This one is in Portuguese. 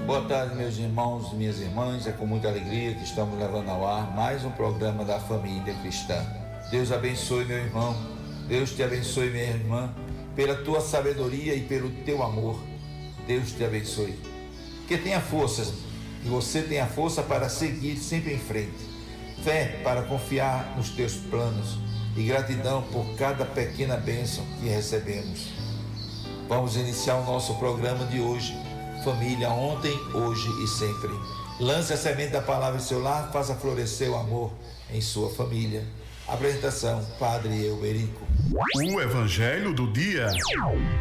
Boa tarde, meus irmãos e minhas irmãs. É com muita alegria que estamos levando ao ar mais um programa da família cristã. Deus abençoe, meu irmão. Deus te abençoe, minha irmã, pela tua sabedoria e pelo teu amor. Deus te abençoe. Que tenha forças, que você tenha força para seguir sempre em frente. Fé para confiar nos teus planos e gratidão por cada pequena bênção que recebemos. Vamos iniciar o nosso programa de hoje. Família, ontem, hoje e sempre. Lance a semente da palavra em seu lar, faça florescer o amor em sua família. Apresentação, Padre Euberico. O Evangelho do Dia.